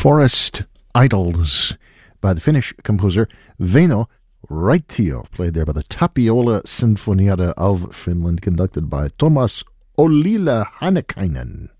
Forest Idols by the Finnish composer Väinö Raitio, played there by the Tapiola Sinfonietta of Finland, conducted by Thomas Ollila Hannikainen.